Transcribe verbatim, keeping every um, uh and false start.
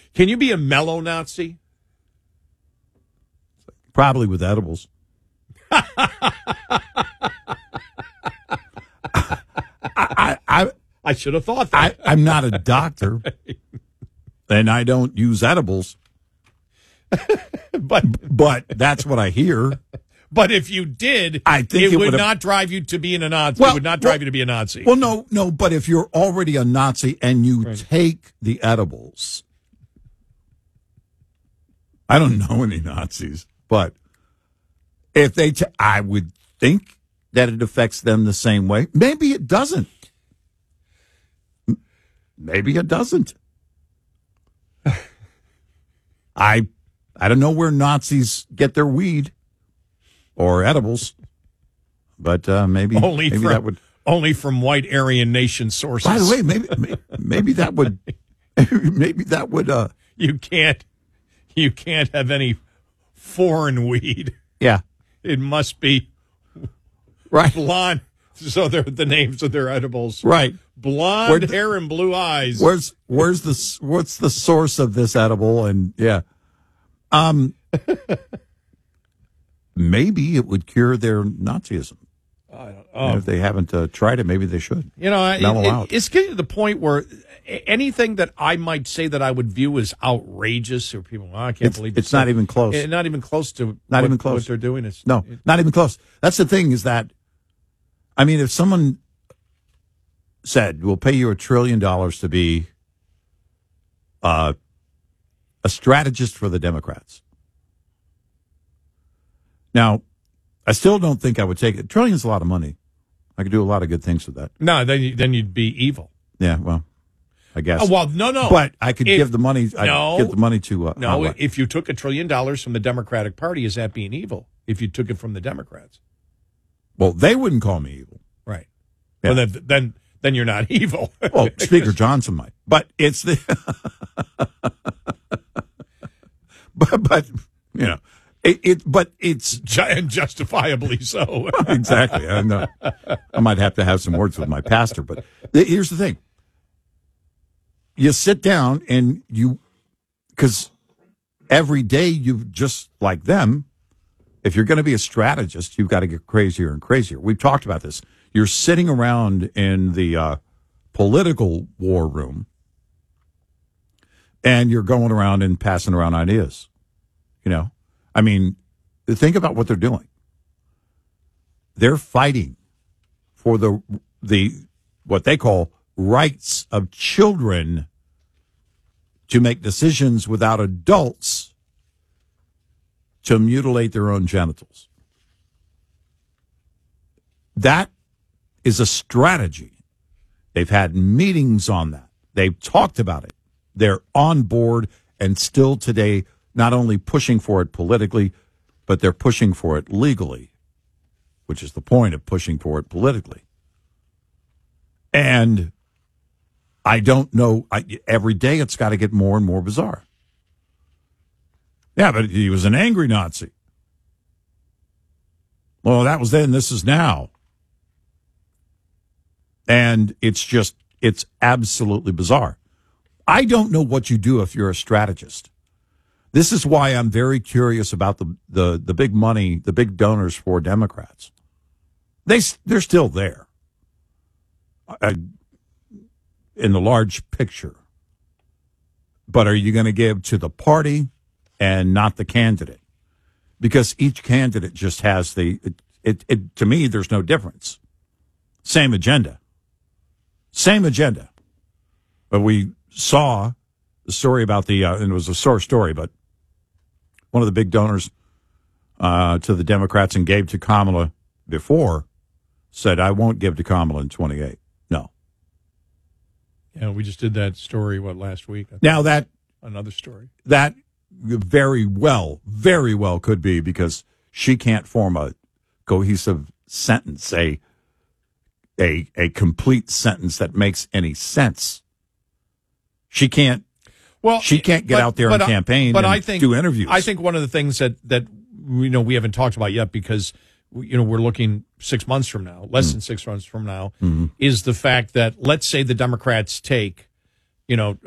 Can you be a mellow Nazi? Probably with edibles. I, I, I should have thought that. I, I'm not a doctor, and I don't use edibles. but but that's what I hear. But if you did, I think it, it would would've- not drive you to being a Nazi. Well, it would not drive well- you to be a Nazi. Well, no, no. But if you're already a Nazi and you take the edibles, I don't know any Nazis, but if they, t- I would think that it affects them the same way. Maybe it doesn't. M- Maybe it doesn't. I, I don't know where Nazis get their weed or edibles, but uh, maybe only maybe from, that would. only from white Aryan nation sources. By the way, maybe maybe, maybe that would maybe that would. Uh, you can't you can't have any foreign weed. yeah, It must be right, blonde. So they're the names of their edibles. right. Blonde Where the- hair and blue eyes. Where's where's the s- what's the source of this edible? And yeah, um, maybe it would cure their Nazism. I don't, And oh, if they haven't uh, tried it, maybe they should. you know, it, Mellow it- out. it's getting to the point where anything that I might say that I would view as outrageous, or people, oh, I can't It's, believe it's not even close. eh, not even close to Not what, even close. what they're doing. Is No, not even close. That's the thing is that, I mean, if someone said, we'll pay you a trillion dollars to be uh, a strategist for the Democrats. Now, I still don't think I would take it. A trillion is a lot of money. I could do a lot of good things with that. no, then you, then you'd be evil. Yeah, well, I guess. Oh, well, no, no. But I could If- give the money. I no, could give the money to. Uh, No, uh, if you took a trillion dollars from the Democratic Party, is that being evil? If you took it from the Democrats, well, they wouldn't call me evil. right? Yeah. Well, then, then then you're not evil. Well, Speaker Johnson might, but it's the. but but you know, it, it but it's Ju- and justifiably so. exactly. I know. I might have to have some words with my pastor, but th- here's the thing: you sit down and you, because every day you just like them. If you're going to be a strategist, you've got to get crazier and crazier. We've talked about this. You're sitting around in the uh, political war room, and you're going around and passing around ideas. You know, I mean, think about what they're doing. They're fighting for the the what they call rights of children to make decisions without adults to mutilate their own genitals. That is a strategy. They've had meetings on that. They've talked about it. They're on board and still today not only pushing for it politically, but they're pushing for it legally, which is the point of pushing for it politically. And I don't know, I, every day it's got to get more and more bizarre. Yeah, but he was an angry Nazi. Well, that was then, this is now. And it's just, it's absolutely bizarre. I don't know what you do if you're a strategist. This is why I'm very curious about the, the, the big money, the big donors for Democrats. They, they're still there uh, in the large picture. But are you going to give to the party and not the candidate? Because each candidate just has the, it, it, it to me, there's no difference. Same agenda. Same agenda. But we saw the story about the, uh, and it was a sore story, but one of the big donors uh, to the Democrats and gave to Kamala before said, I won't give to Kamala in twenty-eight. No. Yeah, we just did that story, what, last week? Now that, Another story. that very well, very well could be because she can't form a cohesive sentence, a, a, a complete sentence that makes any sense. She can't. Well, She can't get but- out there but and I- campaign but and I think, do interviews. I think one of the things that, that you know we haven't talked about yet because you know we're looking six months from now, less mm. than six months from now, mm-hmm. is the fact that let's say the Democrats take, you know,